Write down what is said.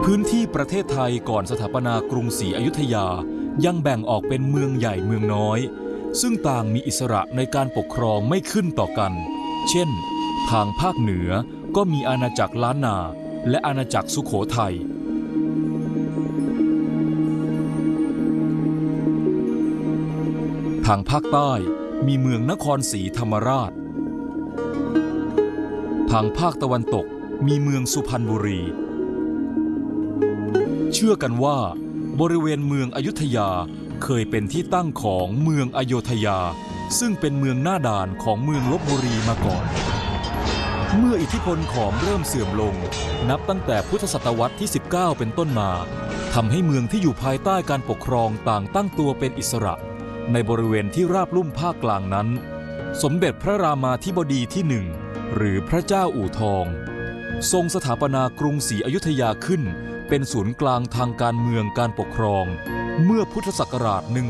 พื้นที่ประเทศไทยก่อนสถาปนากรุงศรีอยุธยายังแบ่งออกเป็นเมืองใหญ่เมืองน้อยซึ่งต่างมีอิสระในการปกครองไม่ขึ้นต่อกันเช่นทางภาคเหนือก็มีอาณาจักรล้านนาและอาณาจักรสุโขทัยทางภาคใต้มีเมืองนครศรีธรรมราชทางภาคตะวันตกมีเมืองสุพรรณบุรีเชื่อกันว่าบริเวณเมืองอยุธยาเคยเป็นที่ตั้งของเมืองอโยธยาซึ่งเป็นเมืองหน้าด่านของเมืองลพบุรีมาก่อนเมื่ออิทธิพลขอมเริ่มเสื่อมลงนับตั้งแต่พุทธศตวรรษที่19เป็นต้นมาทำให้เมืองที่อยู่ภายใต้การปกครองต่างตั้งตัวเป็นอิสระในบริเวณที่ราบลุ่มภาคกลางนั้นสมเด็จพระรามาธิบดีที่หนึ่งหรือพระเจ้าอู่ทองทรงสถาปนากรุงศรีอยุธยาขึ้นเป็นศูนย์กลางทางการเมืองการปกครองเมื่อพุทธศักราช